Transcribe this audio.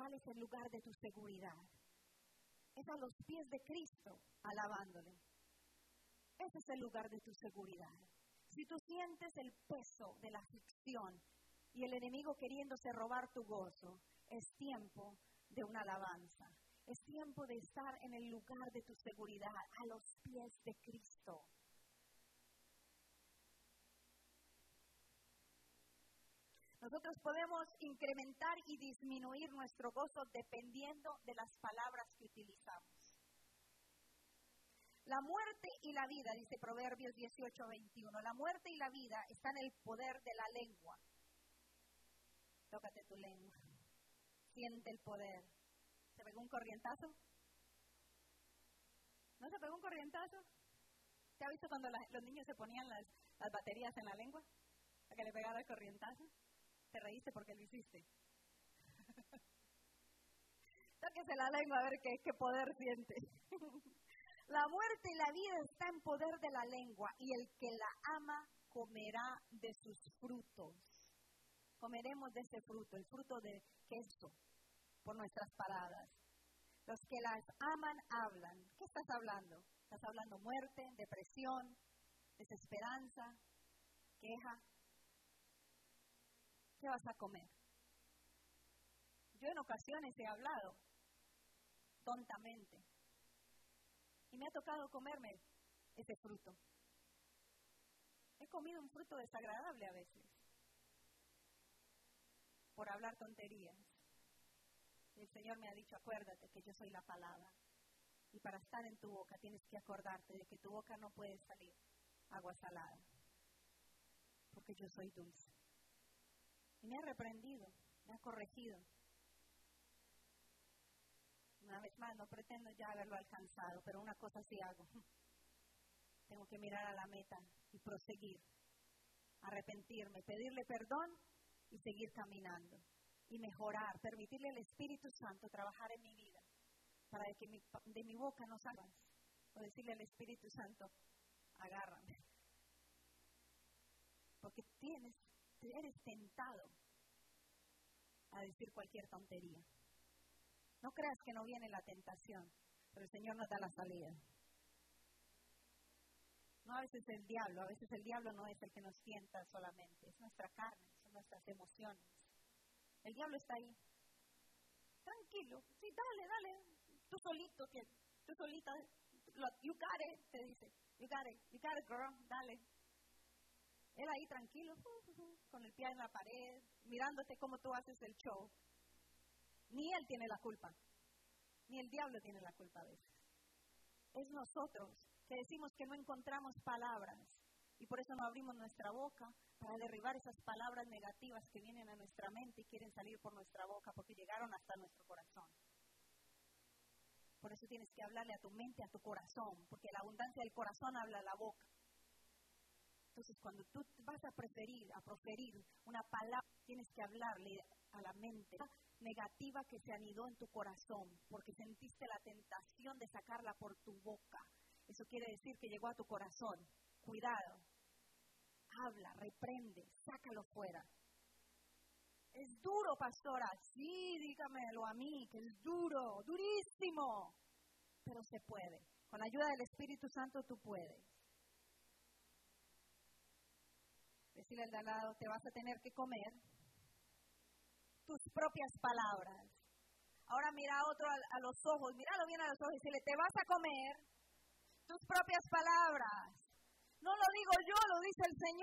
¿cuál es el lugar de tu seguridad? Es a los pies de Cristo, alabándole. Ese es el lugar de tu seguridad. Si tú sientes el peso de la aflicción y el enemigo queriéndose robar tu gozo, es tiempo de una alabanza. Es tiempo de estar en el lugar de tu seguridad, a los pies de Cristo. Nosotros podemos incrementar y disminuir nuestro gozo dependiendo de las palabras que utilizamos. La muerte y la vida, dice Proverbios 18:21, la muerte y la vida están en el poder de la lengua. Tócate tu lengua. Siente el poder. ¿Se pegó un corrientazo? ¿No se pegó un corrientazo? ¿Te ha visto cuando los niños se ponían las baterías en la lengua? ¿A que le pegaba el corrientazo? Te reíste porque lo hiciste. Tóquese la lengua a ver qué poder siente. La muerte y la vida está en poder de la lengua, y el que la ama comerá de sus frutos. Comeremos de ese fruto, el fruto de queso, por nuestras palabras. Los que las aman hablan. ¿Qué estás hablando? Estás hablando muerte, depresión, desesperanza, queja. ¿Qué vas a comer? Yo en ocasiones he hablado tontamente y me ha tocado comerme ese fruto. He comido un fruto desagradable a veces por hablar tonterías. El Señor me ha dicho, acuérdate que yo soy la palabra, y para estar en tu boca tienes que acordarte de que tu boca no puede salir agua salada, porque yo soy dulce. Y me ha reprendido, me ha corregido. Una vez más, no pretendo ya haberlo alcanzado, pero una cosa sí hago. Tengo que mirar a la meta y proseguir, arrepentirme, pedirle perdón y seguir caminando. Y mejorar, permitirle al Espíritu Santo trabajar en mi vida, para que de mi boca no salgas, o decirle al Espíritu Santo, agárrame. Porque eres tentado a decir cualquier tontería. No creas que no viene la tentación, pero el Señor nos da la salida. No a veces el diablo, a veces el diablo no es el que nos tienta solamente, es nuestra carne, son nuestras emociones. El diablo está ahí. Tranquilo, sí, dale, tú solito, tú solita, you got it, te dice, you got it girl, dale. Él ahí tranquilo, con el pie en la pared, mirándote cómo tú haces el show. Ni él tiene la culpa, ni el diablo tiene la culpa a veces. Es nosotros que decimos que no encontramos palabras, y por eso no abrimos nuestra boca para derribar esas palabras negativas que vienen a nuestra mente y quieren salir por nuestra boca porque llegaron hasta nuestro corazón. Por eso tienes que hablarle a tu mente, a tu corazón, porque la abundancia del corazón habla a la boca. Entonces, cuando tú vas a proferir una palabra, tienes que hablarle a la mente negativa que se anidó en tu corazón, porque sentiste la tentación de sacarla por tu boca. Eso quiere decir que llegó a tu corazón. Cuidado. Habla, reprende, sácalo fuera. Es duro, pastora. Sí, dígamelo a mí, que es duro, durísimo. Pero se puede. Con la ayuda del Espíritu Santo tú puedes. Decirle al de al lado, te vas a tener que comer tus propias palabras. Ahora mira a otro a los ojos, míralo bien a los ojos y decirle, te vas a comer tus propias palabras. No lo digo yo, lo dice el Señor.